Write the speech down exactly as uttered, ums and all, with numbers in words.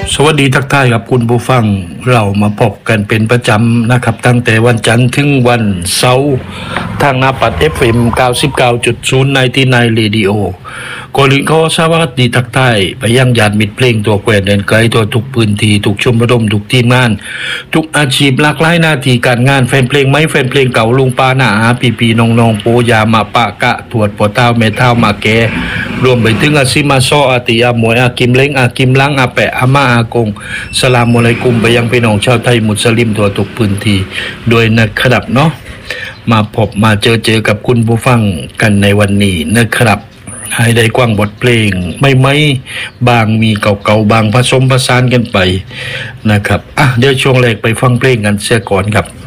สวัสดีทักทายครับคุณผู้ฟังเรามาพบกันเป็นประจำนะครับตั้งแต่วันจันทร์ถึงวันเสาร์ทางหน้าปัด เอฟ เอ็ม เก้าสิบเก้าจุดศูนย์ ในที่ในเรดิโอก่อนอื่นขอสวัสดีทักทายไปยังญาติมิตรเพลงตัวแกวนเดินไกลตัวทุกพื้นที่ทุกชมรมทุกทีมงานทุกอาชีพหลากหลายหน้าที่การงานแฟนเพลงไหมแฟนเพลงเก่าลุงป้าหน้าอาปีปีน้องน้องโปยามาปะกะถวดปอเต้าเมเท้ามาแกรวมไปถึงอาซิมาซออาติอาหมวยอากิมเล้งอากิมลังอาแปะอาม่าอากงสลามอะลัยกุมไปยังพี่น้องชาวไทยมุสลิมทั่วทุกพื้นที่โดยนะครับเนาะมาพบมาเจอเจอกับคุณผู้ฟังกันในวันนี้นะครับให้ได้กว้างบทเพลงไม่ไม่บางมีเก่าๆบางผสมผสานกันไปนะครับอ่ะเดี๋ยวช่วงแรกไปฟังเพลงกันเสียก่อนครับ